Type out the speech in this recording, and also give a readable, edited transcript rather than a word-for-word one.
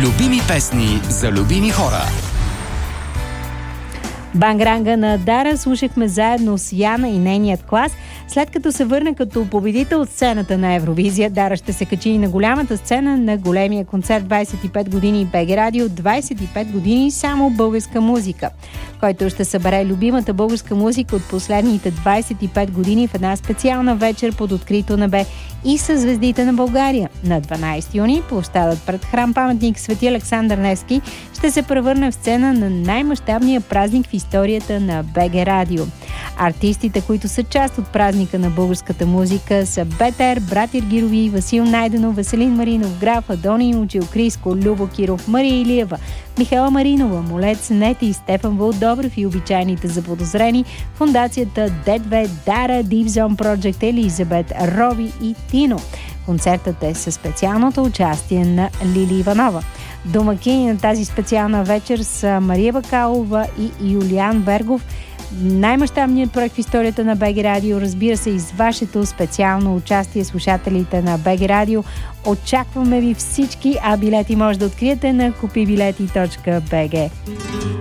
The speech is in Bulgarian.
Любими песни за любими хора. Бангранга на Дара слушахме заедно с Яна и нейният клас. След като се върна като победител от сцената на Евровизия, Дара ще се качи и на голямата сцена на големия концерт 25 години БГ Радио, 25 години само българска музика, който ще събере любимата българска музика от последните 25 години в една специална вечер под открито небе и със звездите на България. На 12 юни площадът пред храм-паметник Свети Александър Невски ще се превърне в сцена на най-мащабния празник в историята на БГ Радио. Артистите, които са част от празника на българската музика, са Бетер, Братир Гирови, Васил Найденов, Веселин Маринов, Граф, Адони Учил, Криско, Любо Киров, Мария Илиева, Михаела Маринова, Молец Нети, Стефан Вълдобрев и обичайните заподозрени, фондацията Д2, Дара, Deep Zone Project, Елизабет, Роби и Тино. Концертът е със специалното участие на Лили Иванова. Домакини на тази специална вечер са Мария Бакалова и Юлиан Вергов. Най-мащабният проект в историята на БГ Радио, разбира се, и с вашето специално участие, слушателите на БГ Радио. Очакваме ви всички, а билети може да откриете на kupibileti.bg.